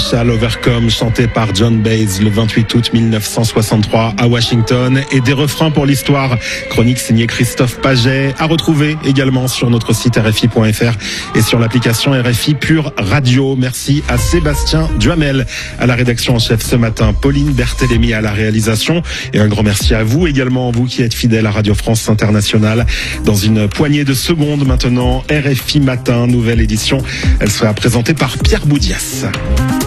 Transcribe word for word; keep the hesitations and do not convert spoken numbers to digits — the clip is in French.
Shall Overcome, chanté par John Baez le vingt-huit août mille neuf cent soixante-trois à Washington, et des refrains pour l'histoire. Chronique signée Christophe Paget, à retrouver également sur notre site R F I point F R et sur l'application R F I Pure Radio. Merci à Sébastien Duhamel à la rédaction en chef ce matin, Pauline Berthélémy à la réalisation, et un grand merci à vous également, vous qui êtes fidèles à Radio France Internationale. Dans une poignée de secondes maintenant, R F I Matin, nouvelle édition. Elle sera présentée par Pierre Boudias.